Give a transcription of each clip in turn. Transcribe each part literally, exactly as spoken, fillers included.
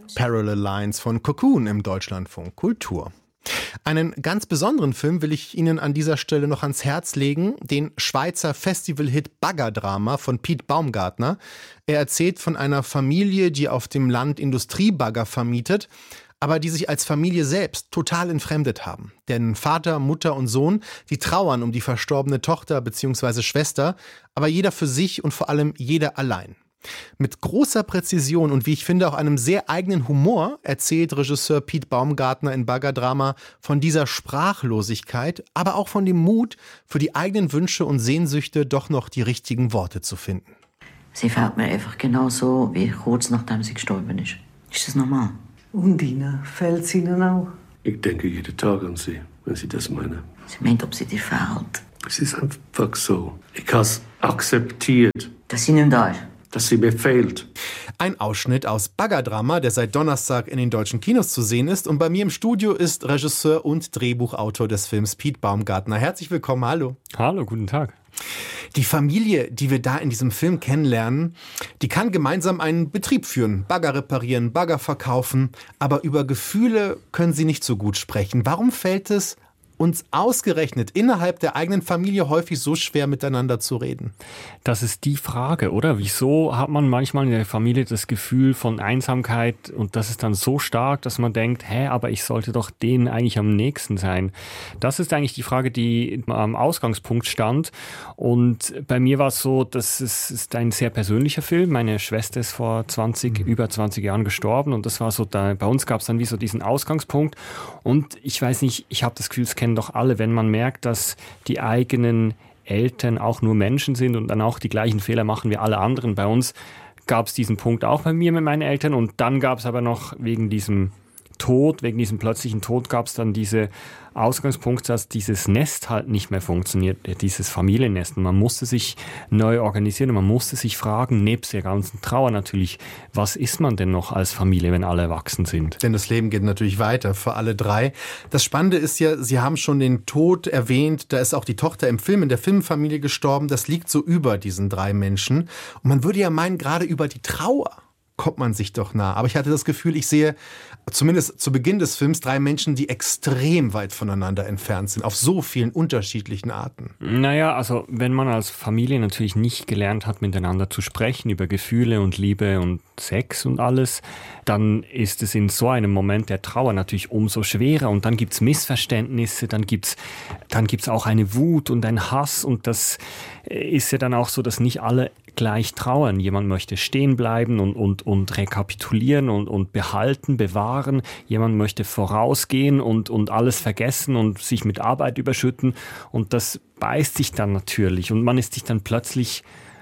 Parallel Lines von Cocoon im Deutschlandfunk Kultur. Einen ganz besonderen Film will ich Ihnen an dieser Stelle noch ans Herz legen, den Schweizer Festivalhit Baggerdrama von Piet Baumgartner. Er erzählt von einer Familie, die auf dem Land Industriebagger vermietet, aber die sich als Familie selbst total entfremdet haben. Denn Vater, Mutter und Sohn, die trauern um die verstorbene Tochter bzw. Schwester, aber jeder für sich und vor allem jeder allein. Mit großer Präzision und wie ich finde auch einem sehr eigenen Humor erzählt Regisseur Piet Baumgartner in Baggerdrama von dieser Sprachlosigkeit, aber auch von dem Mut, für die eigenen Wünsche und Sehnsüchte doch noch die richtigen Worte zu finden. Sie fällt mir einfach genau so, wie kurz nachdem sie gestorben ist. Ist das normal? Und Ihnen fällt es Ihnen auch? Ich denke jeden Tag an Sie, wenn Sie das meinen. Sie meint, ob sie dir fehlt. Es ist einfach so. Ich habe es akzeptiert. Dass sie nicht da ist. Dass sie mir fehlt. Ein Ausschnitt aus Baggerdrama, der seit Donnerstag in den deutschen Kinos zu sehen ist. Und bei mir im Studio ist Regisseur und Drehbuchautor des Films Piet Baumgartner. Herzlich willkommen, hallo. Hallo, guten Tag. Die Familie, die wir da in diesem Film kennenlernen, die kann gemeinsam einen Betrieb führen, Bagger reparieren, Bagger verkaufen, aber über Gefühle können sie nicht so gut sprechen. Warum fällt es uns ausgerechnet innerhalb der eigenen Familie häufig so schwer miteinander zu reden? Das ist die Frage, oder? Wieso hat man manchmal in der Familie das Gefühl von Einsamkeit und das ist dann so stark, dass man denkt, hä, aber ich sollte doch denen eigentlich am nächsten sein. Das ist eigentlich die Frage, die am Ausgangspunkt stand. Und bei mir war es so, dass es ist ein sehr persönlicher Film. Meine Schwester ist vor zwanzig, mhm. über zwanzig Jahren gestorben und das war so, da, bei uns gab es dann wie so diesen Ausgangspunkt. Und ich weiß nicht, ich habe das Gefühl, es kennen doch alle, wenn man merkt, dass die eigenen Eltern auch nur Menschen sind und dann auch die gleichen Fehler machen wie alle anderen. Bei uns gab es diesen Punkt auch bei mir mit meinen Eltern und dann gab es aber noch wegen diesem Tod, wegen diesem plötzlichen Tod gab es dann diese Ausgangspunkt, dass dieses Nest halt nicht mehr funktioniert, dieses Familiennest. Und man musste sich neu organisieren und man musste sich fragen, nebst der ganzen Trauer natürlich, was ist man denn noch als Familie, wenn alle erwachsen sind? Denn das Leben geht natürlich weiter für alle drei. Das Spannende ist ja, Sie haben schon den Tod erwähnt, da ist auch die Tochter im Film, in der Filmfamilie gestorben, das liegt so über diesen drei Menschen. Und man würde ja meinen, gerade über die Trauer kommt man sich doch nah. Aber ich hatte das Gefühl, ich sehe zumindest zu Beginn des Films drei Menschen, die extrem weit voneinander entfernt sind, auf so vielen unterschiedlichen Arten. Naja, also wenn man als Familie natürlich nicht gelernt hat, miteinander zu sprechen über Gefühle und Liebe und Sex und alles, dann ist es in so einem Moment der Trauer natürlich umso schwerer und dann gibt's Missverständnisse, dann gibt's dann gibt's auch eine Wut und ein Hass und das ist ja dann auch so, dass nicht alle gleich trauern. Jemand möchte stehen bleiben und, und, und rekapitulieren und, und behalten, bewahren. Jemand möchte vorausgehen und, und alles vergessen und sich mit Arbeit überschütten. Und das beißt sich dann natürlich. Und man ist sich dann plötzlich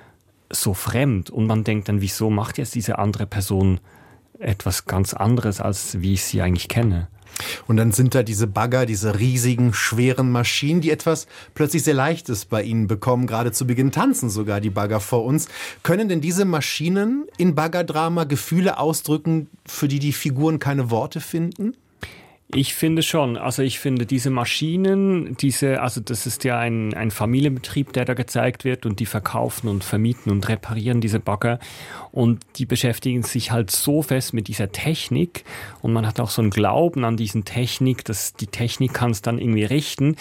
so fremd. Und man denkt dann, wieso macht jetzt diese andere Person etwas ganz anderes, als wie ich sie eigentlich kenne? Und dann sind da diese Bagger, diese riesigen, schweren Maschinen, die etwas plötzlich sehr Leichtes bei ihnen bekommen. Gerade zu Beginn tanzen sogar die Bagger vor uns. Können denn diese Maschinen in Baggerdrama Gefühle ausdrücken, für die die Figuren keine Worte finden? Ich finde schon. Also ich finde diese Maschinen, diese, also das ist ja ein, ein Familienbetrieb, der da gezeigt wird und die verkaufen und vermieten und reparieren diese Bagger und die beschäftigen sich halt so fest mit dieser Technik und man hat auch so einen Glauben an diesen Technik, dass die Technik kann es dann irgendwie richten.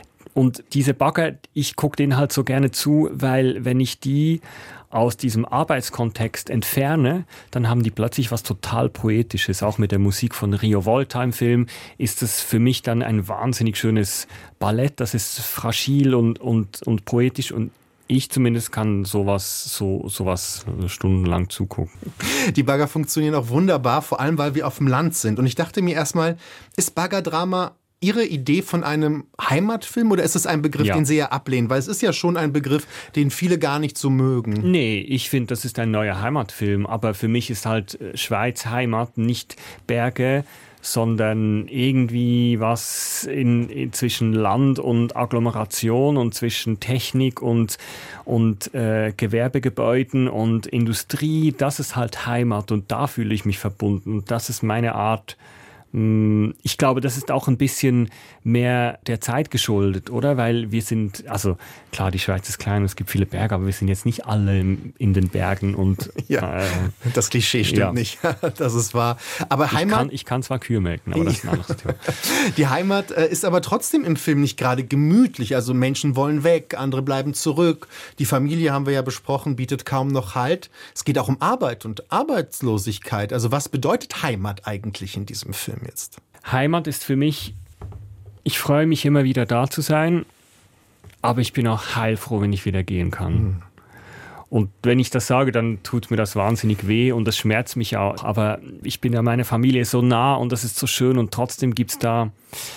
Und diese Bagger, ich gucke denen halt so gerne zu, weil wenn ich die aus diesem Arbeitskontext entferne, dann haben die plötzlich was total Poetisches. Auch mit der Musik von Rio Volta im Film ist es für mich dann ein wahnsinnig schönes Ballett. Das ist fragil und, und, und poetisch und ich zumindest kann sowas, so, sowas stundenlang zugucken. Die Bagger funktionieren auch wunderbar, vor allem weil wir auf dem Land sind. Und ich dachte mir erstmal, ist Baggerdrama Ihre Idee von einem Heimatfilm oder ist es ein Begriff, ja. den Sie ja ablehnen? Weil es ist ja schon ein Begriff, den viele gar nicht so mögen. Nee, ich finde, das ist ein neuer Heimatfilm. Aber für mich ist halt Schweiz Heimat nicht Berge, sondern irgendwie was in, in zwischen Land und Agglomeration und zwischen Technik und, und äh, Gewerbegebäuden und Industrie. Das ist halt Heimat und da fühle ich mich verbunden. Und das ist meine Art, Ich glaube, das ist auch ein bisschen mehr der Zeit geschuldet, oder? Weil wir sind, also klar, die Schweiz ist klein, es gibt viele Berge, aber wir sind jetzt nicht alle in den Bergen. Und ja, äh, das Klischee stimmt ja. nicht, das ist wahr. Aber ich Heimat, kann, ich kann zwar Kühe melken, aber das ist ein anderes Thema. Die Heimat äh, ist aber trotzdem im Film nicht gerade gemütlich. Also Menschen wollen weg, andere bleiben zurück. Die Familie, haben wir ja besprochen, bietet kaum noch Halt. Es geht auch um Arbeit und Arbeitslosigkeit. Also was bedeutet Heimat eigentlich in diesem Film jetzt? Heimat ist für mich, ich freue mich immer wieder da zu sein, aber ich bin auch heilfroh, wenn ich wieder gehen kann. Mhm. Und wenn ich das sage, dann tut mir das wahnsinnig weh und das schmerzt mich auch. Aber ich bin ja meiner Familie so nah und das ist so schön und trotzdem gibt es da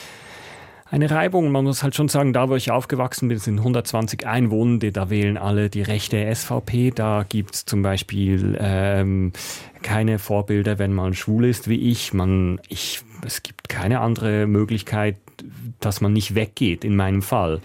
eine Reibung. Man muss halt schon sagen, da wo ich aufgewachsen bin, sind hundertzwanzig Einwohner, da wählen alle die rechte S V P. Da gibt es zum Beispiel ähm, keine Vorbilder, wenn man schwul ist wie ich. Man, ich. Es gibt keine andere Möglichkeit, dass man nicht weggeht, in meinem Fall.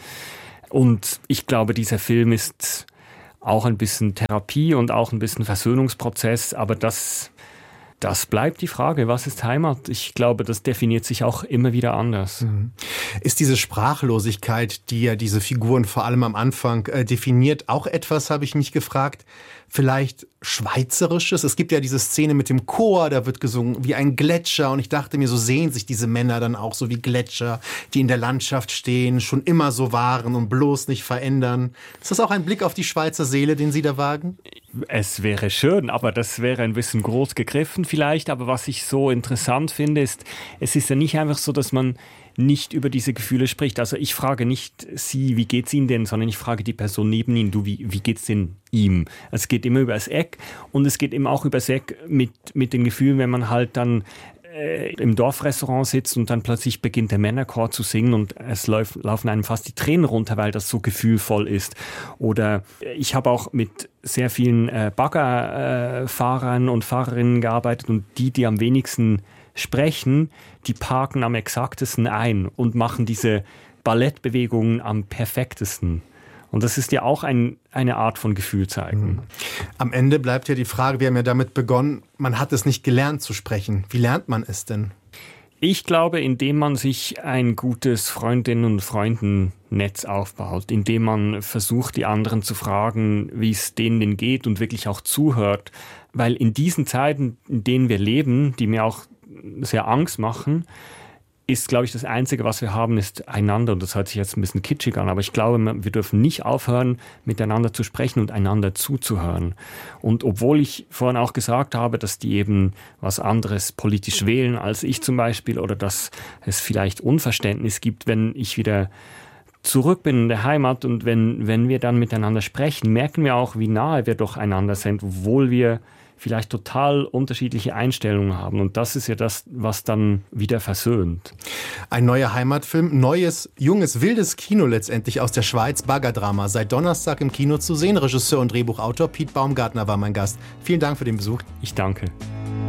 Und ich glaube, dieser Film ist auch ein bisschen Therapie und auch ein bisschen Versöhnungsprozess, aber das, das bleibt die Frage, was ist Heimat? Ich glaube, das definiert sich auch immer wieder anders. Ist diese Sprachlosigkeit, die ja diese Figuren vor allem am Anfang äh, definiert, auch etwas, habe ich mich gefragt, vielleicht Schweizerisches? Es gibt ja diese Szene mit dem Chor, da wird gesungen wie ein Gletscher und ich dachte mir, so sehen sich diese Männer dann auch so wie Gletscher, die in der Landschaft stehen, schon immer so waren und bloß nicht verändern. Ist das auch ein Blick auf die Schweizer Seele, den Sie da wagen? Es wäre schön, aber das wäre ein bisschen groß gegriffen vielleicht. Aber was ich so interessant finde, ist, es ist ja nicht einfach so, dass man nicht über diese Gefühle spricht. Also ich frage nicht Sie, wie geht's Ihnen denn, sondern ich frage die Person neben Ihnen, du, wie, wie geht's denn ihm? Es geht immer über das Eck und es geht eben auch über das Eck mit, mit den Gefühlen, wenn man halt dann äh, im Dorfrestaurant sitzt und dann plötzlich beginnt der Männerchor zu singen und es läuft, laufen einem fast die Tränen runter, weil das so gefühlvoll ist. Oder ich habe auch mit sehr vielen äh, Baggerfahrern äh, und Fahrerinnen gearbeitet und die, die am wenigsten sprechen, die parken am exaktesten ein und machen diese Ballettbewegungen am perfektesten. Und das ist ja auch ein, eine Art von Gefühl zeigen. Am Ende bleibt ja die Frage, wir haben ja damit begonnen, man hat es nicht gelernt zu sprechen. Wie lernt man es denn? Ich glaube, indem man sich ein gutes Freundinnen- und Freundennetz aufbaut, indem man versucht, die anderen zu fragen, wie es denen denn geht und wirklich auch zuhört. Weil in diesen Zeiten, in denen wir leben, die mir auch sehr Angst machen, ist, glaube ich, das Einzige, was wir haben, ist einander. Und das hört sich jetzt ein bisschen kitschig an, aber ich glaube, wir dürfen nicht aufhören, miteinander zu sprechen und einander zuzuhören. Und obwohl ich vorhin auch gesagt habe, dass die eben was anderes politisch wählen als ich zum Beispiel oder dass es vielleicht Unverständnis gibt, wenn ich wieder zurück bin in der Heimat und wenn, wenn wir dann miteinander sprechen, merken wir auch, wie nahe wir doch einander sind, obwohl wir vielleicht total unterschiedliche Einstellungen haben. Und das ist ja das, was dann wieder versöhnt. Ein neuer Heimatfilm, neues, junges, wildes Kino letztendlich aus der Schweiz, Baggerdrama, seit Donnerstag im Kino zu sehen. Regisseur und Drehbuchautor Piet Baumgartner war mein Gast. Vielen Dank für den Besuch. Ich danke.